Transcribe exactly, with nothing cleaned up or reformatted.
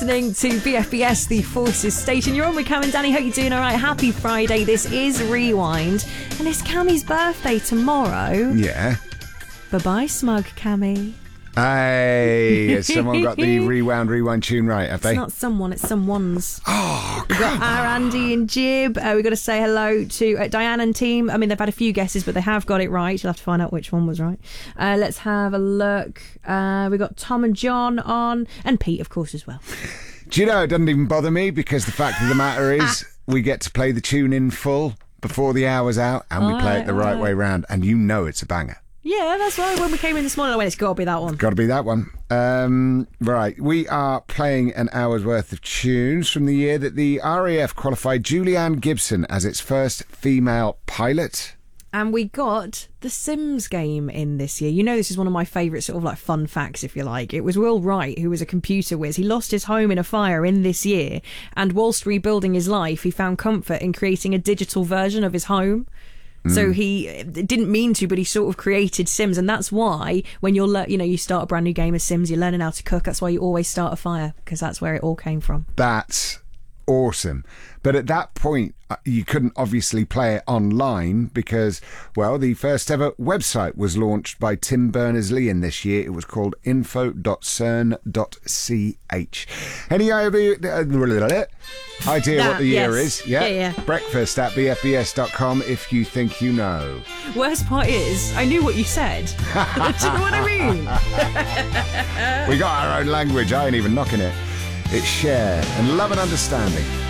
Listening to B F B S, the Forces Station. You're on with Cam and Danny. Hope you're doing all right. Happy Friday. This is Rewind, and it's Cammie's birthday tomorrow. Yeah. Bye-bye, smug Cammie. Hey, has someone got the Rewound Rewind tune right, have they? It's not someone, it's someone's. Oh, We've got our Andy and Jib. Uh, we've got to say hello to uh, Diane and team. I mean, they've had a few guesses, but they have got it right. You'll have to find out which one was right. Uh, let's have a look. Uh, we've got Tom and John on, and Pete, of course, as well. Do you know, it doesn't even bother me, because the fact of the matter is we get to play the tune in full before the hour's out, and we All play right, it the all right right. way round, and you know it's a banger. Yeah, that's right. When we came in this morning, I went, it's got to be that one. Got to be that one. Um, right, we are playing an hour's worth of tunes from the year that the R A F qualified Julianne Gibson as its first female pilot. And we got the Sims game in this year. You know, this is one of my favourite sort of like fun facts, if you like. It was Will Wright, who was a computer whiz. He lost his home in a fire in this year, and whilst rebuilding his life, he found comfort in creating a digital version of his home. So he didn't mean to, but he sort of created Sims, and that's why when you're, le- you know, you start a brand new game of Sims, you're learning how to cook. That's why you always start a fire, because that's where it all came from. That's awesome. But at that point, uh, you couldn't obviously play it online because, well, the first ever website was launched by Tim Berners-Lee in this year. It was called info dot cern dot c h. Any idea, uh, idea That, what the year yes. is? Yeah? Yeah, yeah. Breakfast at b f b s dot com if you think you know. Worst part is, I knew what you said. Do you know what I mean? We got our own language. I ain't even knocking it. It's share and love and understanding.